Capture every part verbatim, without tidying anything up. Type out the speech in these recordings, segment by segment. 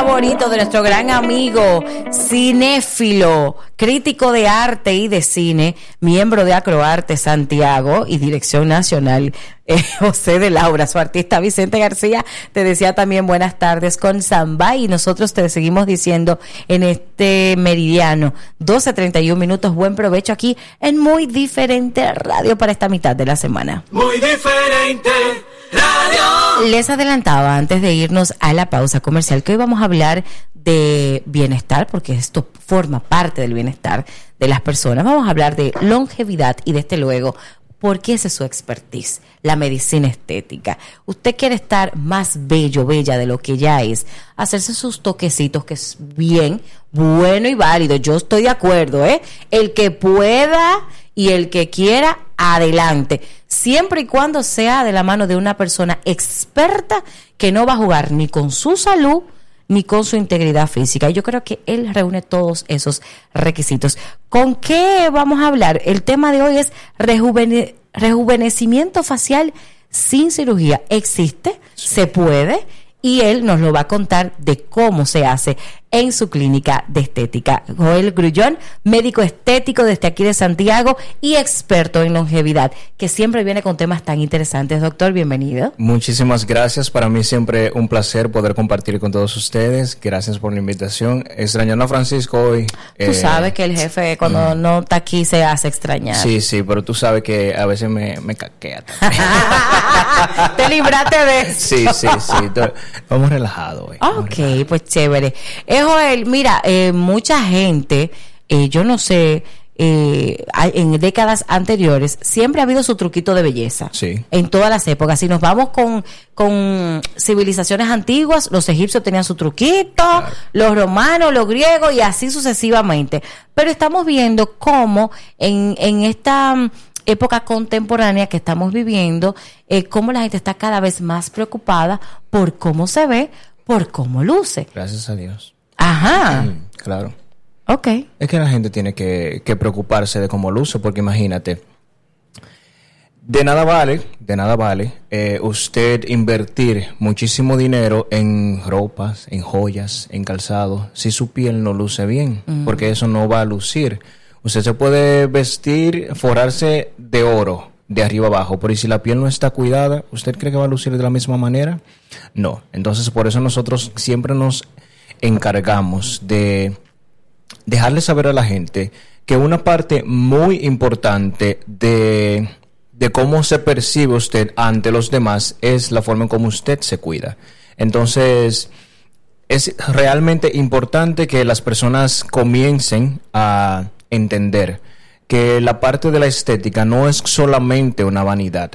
favorito de nuestro gran amigo cinéfilo, crítico de arte y de cine, miembro de Acroarte Santiago y Dirección Nacional, eh, José de Laura. Su artista Vicente García te decía también buenas tardes con Samba, y nosotros te seguimos diciendo en este meridiano doce treinta y un minutos. Buen provecho aquí en Muy Diferente Radio para esta mitad de la semana. Muy Diferente Radio. Les adelantaba antes de irnos a la pausa comercial que hoy vamos a hablar de bienestar, porque esto forma parte del bienestar de las personas. Vamos a hablar de longevidad y desde luego, porque esa es su expertise, la medicina estética. Usted quiere estar más bello, bella de lo que ya es, hacerse sus toquecitos, que es bien, bueno y válido. Yo estoy de acuerdo, ¿eh? El que pueda y el que quiera, adelante. Siempre y cuando sea de la mano de una persona experta que no va a jugar ni con su salud ni con su integridad física. Yo creo que él reúne todos esos requisitos. ¿Con qué vamos a hablar? El tema de hoy es rejuvene- rejuvenecimiento facial sin cirugía. ¿Existe? ¿Se puede? Y él nos lo va a contar de cómo se hace en su clínica de estética. Joel Grullón, médico estético desde aquí de Santiago y experto en longevidad, que siempre viene con temas tan interesantes. Doctor, bienvenido. Muchísimas gracias. Para mí siempre un placer poder compartir con todos ustedes. Gracias por la invitación. Extrañando a Francisco hoy. Tú eh, sabes que el jefe cuando mm. no está aquí se hace extrañar. Sí, sí, pero tú sabes que a veces me, me caquea. Te libraste de eso. Sí, sí, sí. Vamos relajados hoy. Ok, relajado. Pues chévere. Eh, Joel, mira, eh, mucha gente, eh, yo no sé, eh, en décadas anteriores, siempre ha habido su truquito de belleza. Sí. En todas las épocas. Si nos vamos con, con civilizaciones antiguas, los egipcios tenían su truquito, claro. Los romanos, los griegos y así sucesivamente. Pero estamos viendo cómo en, en esta época contemporánea que estamos viviendo, eh, cómo la gente está cada vez más preocupada por cómo se ve, por cómo luce. Gracias a Dios. Ajá. Mm, claro. Ok. Es que la gente tiene que, que preocuparse de cómo luce, porque imagínate, de nada vale, de nada vale eh, usted invertir muchísimo dinero en ropas, en joyas, en calzado, si su piel no luce bien, mm. porque eso no va a lucir. Usted se puede vestir, forrarse de oro de arriba abajo, pero ¿y si la piel no está cuidada? ¿Usted cree que va a lucir de la misma manera? No. Entonces, por eso nosotros siempre nos encargamos de dejarle saber a la gente que una parte muy importante de, de cómo se percibe usted ante los demás es la forma en cómo usted se cuida. Entonces, es realmente importante que las personas comiencen a entender que la parte de la estética no es solamente una vanidad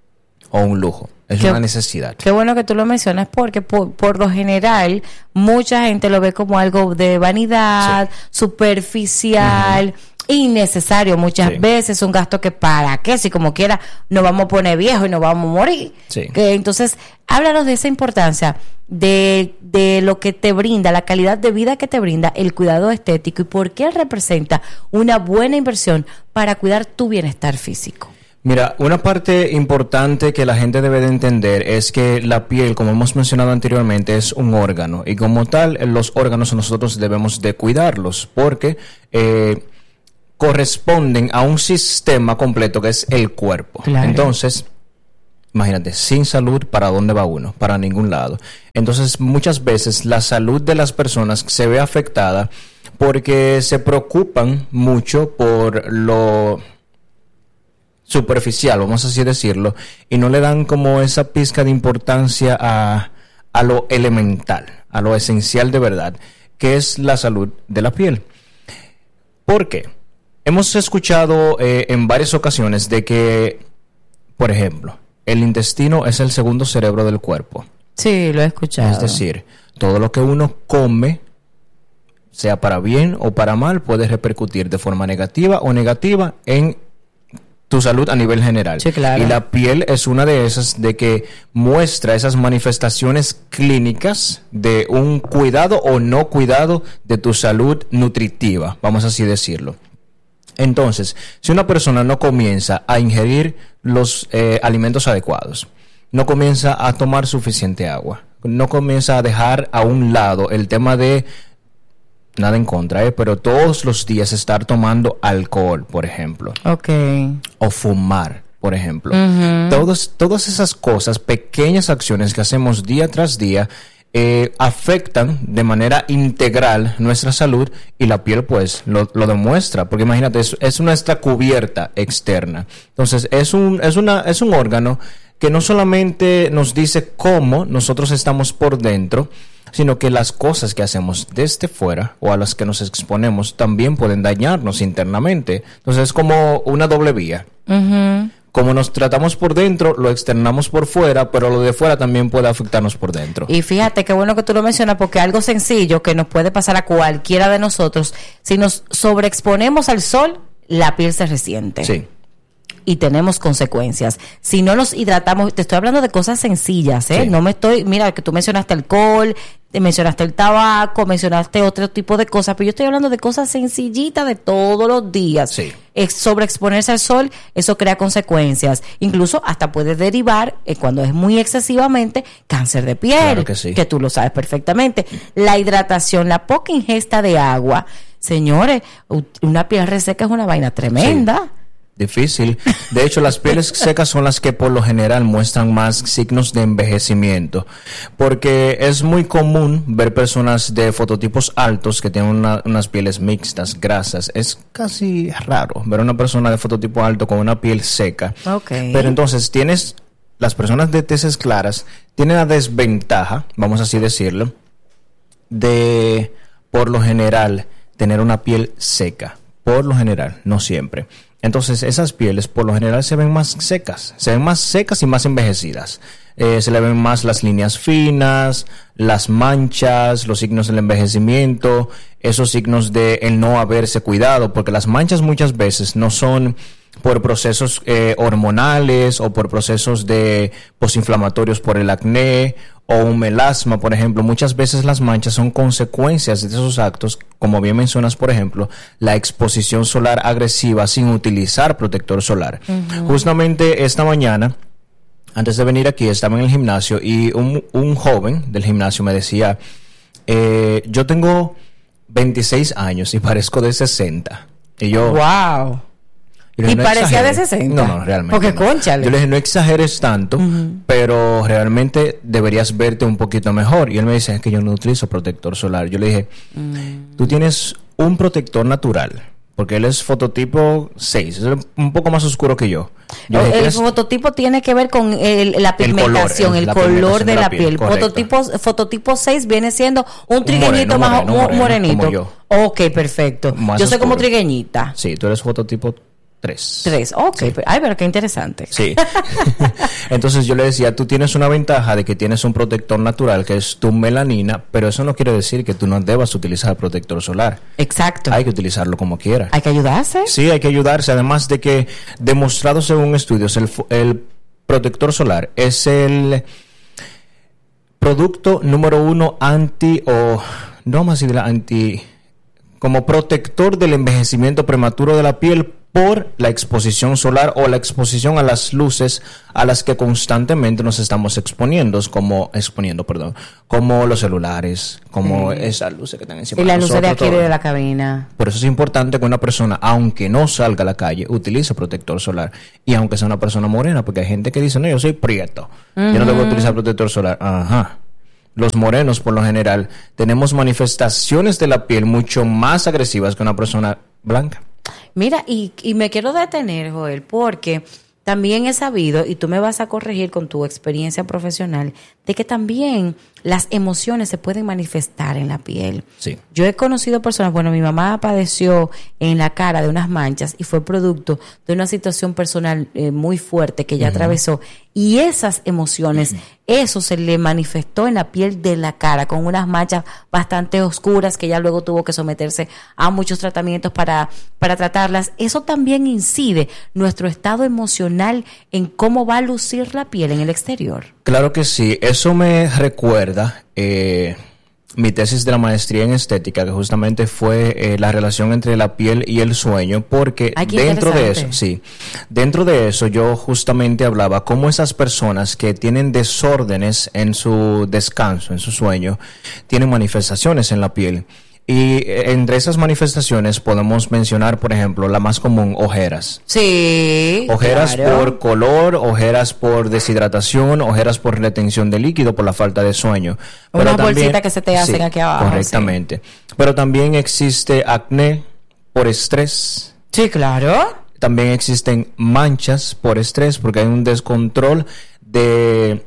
o un lujo, es qué, una necesidad. Qué bueno que tú lo mencionas, porque por, por lo general mucha gente lo ve como algo de vanidad, sí. superficial, uh-huh. innecesario muchas sí. veces, un gasto que para qué, si como quiera nos vamos a poner viejos y nos vamos a morir. Sí. Que, entonces, háblanos de esa importancia de, de lo que te brinda, la calidad de vida que te brinda el cuidado estético y por qué representa una buena inversión para cuidar tu bienestar físico. Mira, una parte importante que la gente debe de entender es que la piel, como hemos mencionado anteriormente, es un órgano y como tal, los órganos nosotros debemos de cuidarlos porque eh, corresponden a un sistema completo que es el cuerpo. Claro. Entonces, imagínate, sin salud, ¿para dónde va uno? Para ningún lado. Entonces, muchas veces la salud de las personas se ve afectada porque se preocupan mucho por lo superficial, vamos así decirlo, y no le dan como esa pizca de importancia a, a lo elemental, a lo esencial de verdad, que es la salud de la piel. ¿Por qué? Hemos escuchado eh, en varias ocasiones de que, por ejemplo, el intestino es el segundo cerebro del cuerpo. Sí, lo he escuchado. Es decir, todo lo que uno come, sea para bien o para mal, puede repercutir de forma negativa o negativa en tu salud a nivel general. Sí, claro. Y la piel es una de esas, de que muestra esas manifestaciones clínicas de un cuidado o no cuidado de tu salud nutritiva, vamos así decirlo. Entonces, si una persona no comienza a ingerir los eh, alimentos adecuados, no comienza a tomar suficiente agua, no comienza a dejar a un lado el tema de, nada en contra, ¿eh? Pero todos los días estar tomando alcohol, por ejemplo. Ok. O fumar, por ejemplo. Uh-huh. Todos, todas esas cosas, pequeñas acciones que hacemos día tras día, eh, afectan de manera integral nuestra salud, y la piel pues lo, lo demuestra, porque imagínate, es, es nuestra cubierta externa. Entonces es un, es una, es un órgano que no solamente nos dice cómo nosotros estamos por dentro, sino que las cosas que hacemos desde fuera o a las que nos exponemos también pueden dañarnos internamente. Entonces es como una doble vía. Uh-huh. Como nos tratamos por dentro, lo externamos por fuera, pero lo de fuera también puede afectarnos por dentro. Y fíjate qué bueno que tú lo mencionas, porque algo sencillo que nos puede pasar a cualquiera de nosotros, si nos sobreexponemos al sol, la piel se resiente. Sí. Y tenemos consecuencias. Si no nos hidratamos, te estoy hablando de cosas sencillas, ¿eh? Sí. No me estoy, mira, que tú mencionaste alcohol, te mencionaste el tabaco, mencionaste otro tipo de cosas, pero yo estoy hablando de cosas sencillitas de todos los días. Sí. Es sobreexponerse al sol, eso crea consecuencias. Incluso hasta puede derivar, eh, cuando es muy excesivamente, cáncer de piel. Claro que sí. Que tú lo sabes perfectamente. La hidratación, la poca ingesta de agua. Señores, una piel reseca es una vaina tremenda. Sí. Difícil. De hecho, las pieles secas son las que por lo general muestran más signos de envejecimiento, porque es muy común ver personas de fototipos altos que tienen una, unas pieles mixtas, grasas. Es casi raro ver a una persona de fototipo alto con una piel seca. Okay. Pero entonces tienes, las personas de teces claras tienen la desventaja, vamos así decirlo, de por lo general tener una piel seca. Por lo general, no siempre. Entonces esas pieles por lo general se ven más secas, se ven más secas y más envejecidas. Eh, se le ven más las líneas finas, las manchas, los signos del envejecimiento, esos signos de el no haberse cuidado, porque las manchas muchas veces no son por procesos eh, hormonales o por procesos de posinflamatorios por el acné o un melasma, por ejemplo. Muchas veces las manchas son consecuencias de esos actos, como bien mencionas, por ejemplo, la exposición solar agresiva sin utilizar protector solar. Uh-huh. Justamente esta mañana, antes de venir aquí, estaba en el gimnasio y un, un joven del gimnasio me decía, eh, yo tengo veintiséis años y parezco de sesenta. Y yo... ¡Wow! Y, dije, ¿Y no parecía exageres. de sesenta? No, no, realmente Porque no. cónchale. Yo le dije, no exageres tanto, uh-huh. pero realmente deberías verte un poquito mejor. Y él me dice, es que yo no utilizo protector solar. Yo le dije, uh-huh. tú tienes un protector natural, porque él es fototipo seis, es un poco más oscuro que yo. yo el dije, el fototipo tiene que ver con el, la pigmentación, el color, el, el color de la piel. piel. Fototipo, fototipo seis viene siendo un trigueñito más moreno, moreno, morenito. Como yo. Ok, perfecto. Más yo soy oscuro. Como trigueñita. Sí, tú eres fototipo tres. Tres, ok. Sí. Ay, pero qué interesante. Sí. Entonces yo le decía, tú tienes una ventaja de que tienes un protector natural, que es tu melanina, pero eso no quiere decir que tú no debas utilizar protector solar. Exacto. Hay que utilizarlo como quiera. Hay que ayudarse. Sí, hay que ayudarse. Además de que, demostrado según estudios, el, el protector solar es el producto número uno anti, o no más de la anti, como protector del envejecimiento prematuro de la piel por la exposición solar o la exposición a las luces a las que constantemente nos estamos exponiendo, como exponiendo, perdón, como los celulares, como sí. esas luces que están encima y de la luz de aquí todo. de la cabina. Por eso es importante que una persona, aunque no salga a la calle, utilice protector solar, y aunque sea una persona morena, porque hay gente que dice, no, yo soy prieto, uh-huh. yo no debo utilizar protector solar. Ajá. Los morenos, por lo general, tenemos manifestaciones de la piel mucho más agresivas que una persona blanca. Mira, y, y me quiero detener, Joel, porque también he sabido, y tú me vas a corregir con tu experiencia profesional, de que también las emociones se pueden manifestar en la piel. Sí. Yo he conocido personas, bueno, mi mamá padeció en la cara de unas manchas y fue producto de una situación personal eh, muy fuerte que ella uh-huh. atravesó, y esas emociones, uh-huh. eso se le manifestó en la piel de la cara con unas manchas bastante oscuras que ella luego tuvo que someterse a muchos tratamientos para, para tratarlas. Eso también incide nuestro estado emocional en cómo va a lucir la piel en el exterior. Claro que sí, eso me recuerda, eh, mi tesis de la maestría en estética, que justamente fue eh, la relación entre la piel y el sueño, porque Ay, dentro de eso, sí, dentro de eso yo justamente hablaba cómo esas personas que tienen desórdenes en su descanso, en su sueño, tienen manifestaciones en la piel. Y entre esas manifestaciones podemos mencionar, por ejemplo, la más común, ojeras. Sí. Ojeras claro. por color, ojeras por deshidratación, ojeras por retención de líquido, por la falta de sueño. Unas bolsitas que se te hacen sí, aquí abajo. Correctamente. Sí. Pero también existe acné por estrés. Sí, claro. También existen manchas por estrés, porque hay un descontrol de,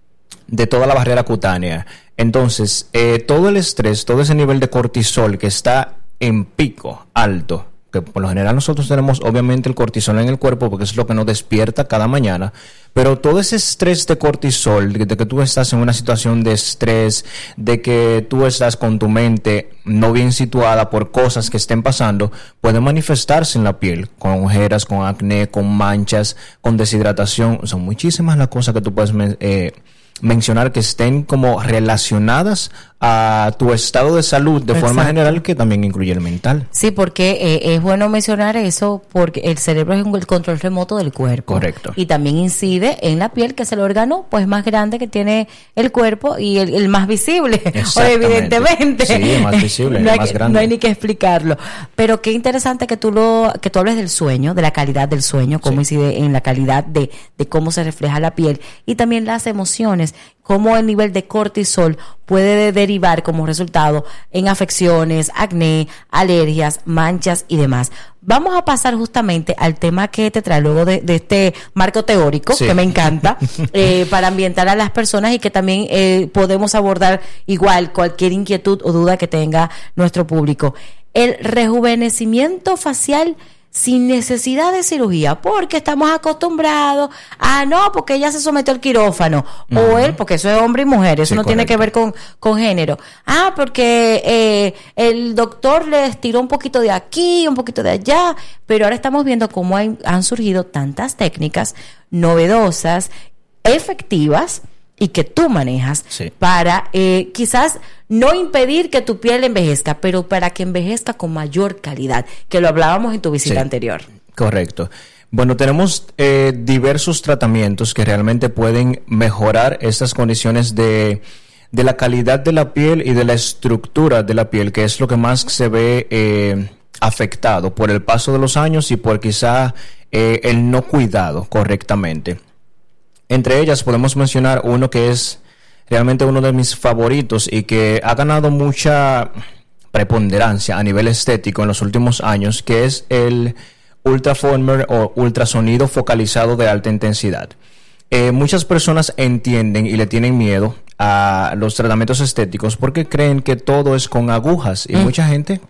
de toda la barrera cutánea. Entonces, eh, todo el estrés, todo ese nivel de cortisol que está en pico alto, que por lo general nosotros tenemos obviamente el cortisol en el cuerpo porque es lo que nos despierta cada mañana, pero todo ese estrés de cortisol, de, de que tú estás en una situación de estrés, de que tú estás con tu mente no bien situada por cosas que estén pasando, puede manifestarse en la piel, con ojeras, con acné, con manchas, con deshidratación. Son muchísimas las cosas que tú puedes eh, mencionar que estén como relacionadas a tu estado de salud de Exacto. forma general, que también incluye el mental. Sí, porque eh, es bueno mencionar eso porque el cerebro es el control remoto del cuerpo. Correcto. Y también incide en la piel, que es el órgano pues más grande que tiene el cuerpo y el, el más visible, evidentemente. Sí, el más visible, no el más que, grande. No hay ni que explicarlo. Pero qué interesante que tú lo que tú hables del sueño, de la calidad del sueño, cómo sí. incide en la calidad de, de cómo se refleja la piel y también las emociones, cómo el nivel de cortisol puede derivar como resultado en afecciones, acné, alergias, manchas y demás. Vamos a pasar justamente al tema que te trae luego de, de este marco teórico, sí. que me encanta, eh, para ambientar a las personas y que también eh, podemos abordar igual cualquier inquietud o duda que tenga nuestro público. El rejuvenecimiento facial sin necesidad de cirugía, porque estamos acostumbrados a no, porque ella se sometió al quirófano, uh-huh. o él, porque eso es hombre y mujer, eso sí, no correcto. Tiene que ver con, con género. Ah, porque eh, el doctor le estiró un poquito de aquí, un poquito de allá, pero ahora estamos viendo cómo hay, han surgido tantas técnicas novedosas, efectivas, y que tú manejas sí. para eh, quizás no impedir que tu piel envejezca, pero para que envejezca con mayor calidad, que lo hablábamos en tu visita sí, anterior. Correcto. Bueno, tenemos eh, diversos tratamientos que realmente pueden mejorar estas condiciones de, de la calidad de la piel y de la estructura de la piel, que es lo que más se ve eh, afectado por el paso de los años y por quizá eh, el no cuidado correctamente. Entre ellas podemos mencionar uno que es realmente uno de mis favoritos y que ha ganado mucha preponderancia a nivel estético en los últimos años, que es el Ultraformer o ultrasonido focalizado de alta intensidad. Eh, muchas personas entienden y le tienen miedo a los tratamientos estéticos porque creen que todo es con agujas y mm. mucha gente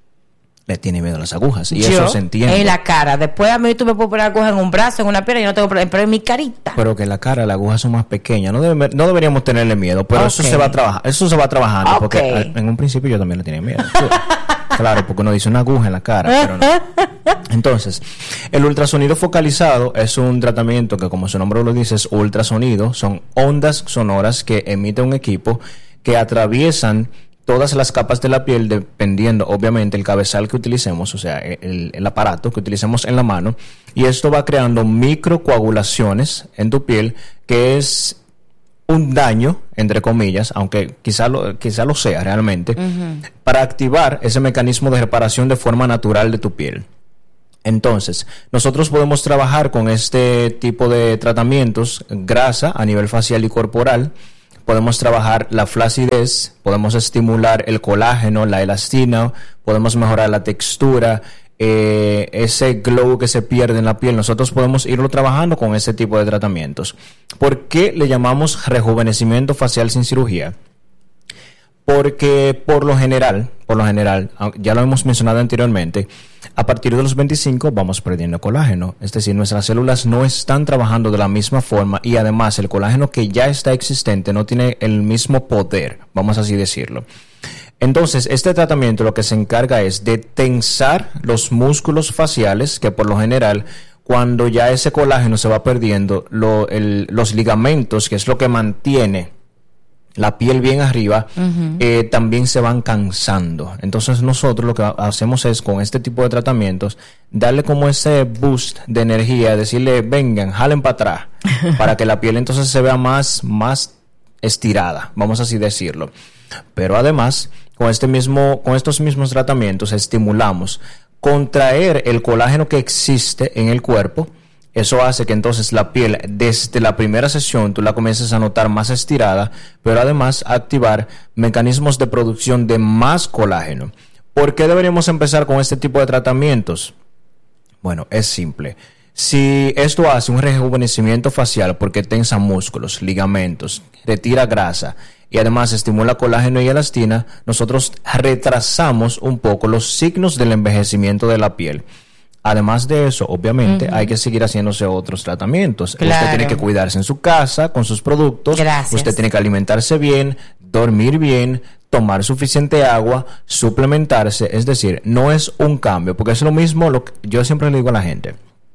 le tiene miedo a las agujas y yo, eso se entiende. En la cara. Después a mí tú me puedes poner agujas en un brazo, en una pierna, yo no tengo problema, pero en mi carita. Pero que en la cara las agujas son más pequeñas. No, debe, no deberíamos tenerle miedo, pero okay. eso se va a trabajar. Eso se va trabajando okay. porque en un principio yo también le tenía miedo. Sí. Claro, porque uno dice una aguja en la cara, pero no. Entonces, el ultrasonido focalizado es un tratamiento que, como su nombre lo dice, es ultrasonido. Son ondas sonoras que emite un equipo que atraviesan todas las capas de la piel, dependiendo obviamente el cabezal que utilicemos, o sea, el, el aparato que utilicemos en la mano, y esto va creando microcoagulaciones en tu piel, que es un daño, entre comillas, aunque quizá lo, quizá lo sea realmente, uh-huh. para activar ese mecanismo de reparación de forma natural de tu piel. Entonces, nosotros podemos trabajar con este tipo de tratamientos, grasa a nivel facial y corporal. Podemos trabajar la flacidez, podemos estimular el colágeno, la elastina, podemos mejorar la textura, eh, ese glow que se pierde en la piel. Nosotros podemos irlo trabajando con ese tipo de tratamientos. ¿Por qué le llamamos rejuvenecimiento facial sin cirugía? Porque por lo general, por lo general, ya lo hemos mencionado anteriormente, a partir de los veinticinco vamos perdiendo colágeno. Es decir, nuestras células no están trabajando de la misma forma y además el colágeno que ya está existente no tiene el mismo poder, vamos así decirlo. Entonces, este tratamiento lo que se encarga es de tensar los músculos faciales, que por lo general, cuando ya ese colágeno se va perdiendo, lo, el, los ligamentos, que es lo que mantiene la piel bien arriba, uh-huh. eh, también se van cansando. Entonces nosotros lo que hacemos es, con este tipo de tratamientos, darle como ese boost de energía, decirle, vengan, jalen para atrás, para que la piel entonces se vea más, más estirada, vamos así decirlo. Pero además, con este mismo, con estos mismos tratamientos, estimulamos contraer el colágeno que existe en el cuerpo. Eso hace que entonces la piel, desde la primera sesión, tú la comiences a notar más estirada, pero además activar mecanismos de producción de más colágeno. ¿Por qué deberíamos empezar con este tipo de tratamientos? Bueno, es simple. Si esto hace un rejuvenecimiento facial porque tensa músculos, ligamentos, retira grasa y además estimula colágeno y elastina, nosotros retrasamos un poco los signos del envejecimiento de la piel. Además de eso, obviamente, uh-huh. hay que seguir haciéndose otros tratamientos. Claro. Usted tiene que cuidarse en su casa con sus productos. Gracias. Usted tiene que alimentarse bien, dormir bien, tomar suficiente agua, suplementarse. Es decir, no es un cambio, porque es lo mismo, lo que yo siempre le digo a la gente.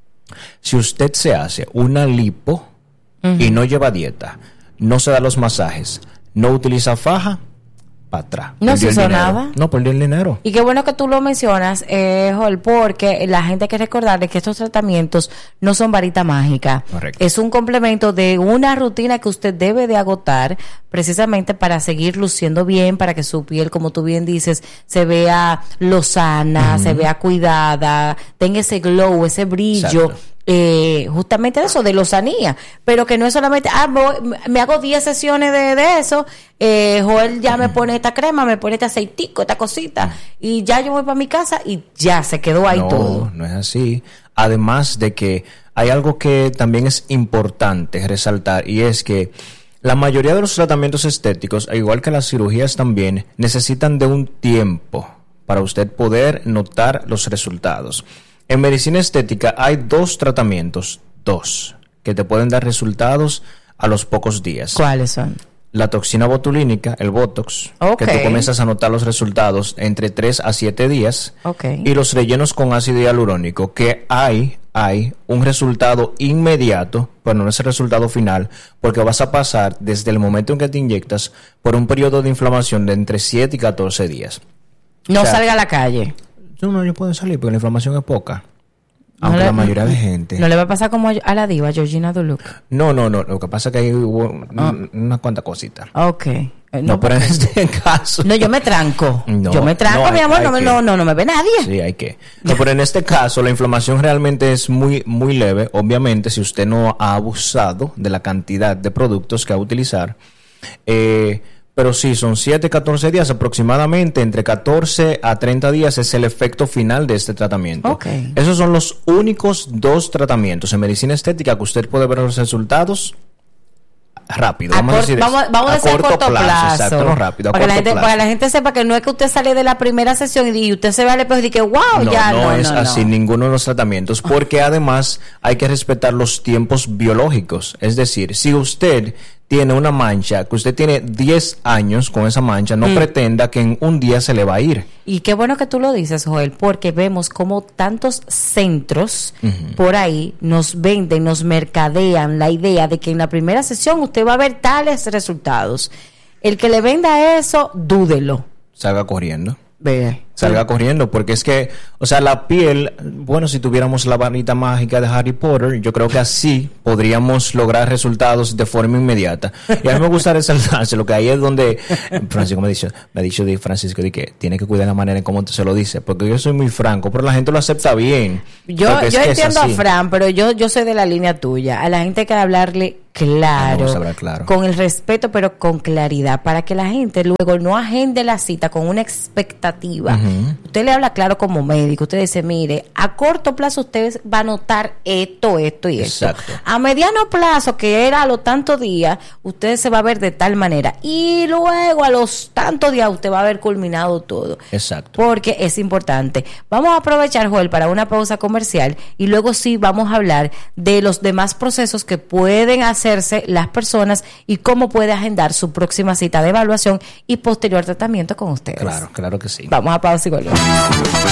Si usted se hace una lipo uh-huh. y no lleva dieta, no se da los masajes, no utiliza faja, para atrás. No se hizo nada. No, perdió el dinero. Y qué bueno que tú lo mencionas, eh, Joel, porque la gente hay que recordarle que estos tratamientos no son varita mágica. Correcto. Es un complemento de una rutina que usted debe de agotar precisamente para seguir luciendo bien, para que su piel, como tú bien dices, se vea lozana, uh-huh. se vea cuidada, tenga ese glow, ese brillo. Exacto. Eh, justamente de eso, de lozanía, pero que no es solamente, ah, voy, me hago diez sesiones de, de eso, eh, Joel ya me pone esta crema, me pone este aceitico, esta cosita, y ya yo voy para mi casa y ya se quedó ahí no, todo. No es así. Además de que hay algo que también es importante resaltar, y es que la mayoría de los tratamientos estéticos, igual que las cirugías también, necesitan de un tiempo para usted poder notar los resultados. En medicina estética hay dos tratamientos, dos, que te pueden dar resultados a los pocos días. ¿Cuáles son? La toxina botulínica, el Botox, okay. que tú comienzas a notar los resultados entre tres a siete días. Okay. Y los rellenos con ácido hialurónico, que hay, hay un resultado inmediato, pero no es el resultado final, porque vas a pasar desde el momento en que te inyectas por un periodo de inflamación de entre siete y catorce días. No o sea, salga a la calle. No, no, yo puedo salir porque la inflamación es poca. Aunque no le, la mayoría de gente... ¿No le va a pasar como a la diva, Georgina Duluc? No, no, no. Lo que pasa es que hay hubo ah. unas cuantas cositas. Ok. No, no, pero en este caso... No, yo me tranco. No, yo me tranco, no, mi amor. No, que... no, no, no me ve nadie. Sí, hay que... No, pero en este caso la inflamación realmente es muy, muy leve. Obviamente, si usted no ha abusado de la cantidad de productos que va a utilizar... Eh... Pero sí, son siete a catorce días aproximadamente, entre catorce a treinta días es el efecto final de este tratamiento. Okay. Esos son los únicos dos tratamientos en medicina estética que usted puede ver los resultados rápido. A Vamos cor- a decir vamos, vamos a, a corto, corto plazo. plazo. Exacto, no rápido. A para, corto que la gente, plazo. para que la gente sepa que no es que usted sale de la primera sesión y usted se ve al espejo y dice, wow, no, ya no. No es no, así no. ninguno de los tratamientos, porque además hay que respetar los tiempos biológicos. Es decir, si usted tiene una mancha, que usted tiene diez años con esa mancha, no mm. pretenda que en un día se le va a ir. Y qué bueno que tú lo dices, Joel, porque vemos como tantos centros uh-huh. por ahí nos venden, nos mercadean la idea de que en la primera sesión usted va a ver tales resultados. El que le venda eso, dúdelo. Salga corriendo. Ve. Salga sí. corriendo, porque es que, o sea, la piel, bueno, si tuviéramos la varita mágica de Harry Potter, yo creo que así podríamos lograr resultados de forma inmediata. Y a mí me gusta resaltarse, lo que ahí es donde Francisco me ha dicho, me ha dicho de Francisco de que tiene que cuidar la manera en cómo se lo dice, porque yo soy muy franco, pero la gente lo acepta bien. Yo, yo entiendo a Fran, pero yo, yo soy de la línea tuya. A la gente hay que hablarle claro, ah, claro, con el respeto, pero con claridad, para que la gente luego no agende la cita con una expectativa. Uh-huh. Usted le habla claro como médico, usted dice, mire, a corto plazo usted va a notar esto, esto y esto. Exacto. A mediano plazo, que era a los tantos días, usted se va a ver de tal manera. Y luego a los tantos días usted va a haber culminado todo. Exacto. Porque es importante. Vamos a aprovechar, Joel, para una pausa comercial y luego sí vamos a hablar de los demás procesos que pueden hacerse las personas y cómo puede agendar su próxima cita de evaluación y posterior tratamiento con ustedes. Claro, claro que sí. Vamos a pausa y volvemos.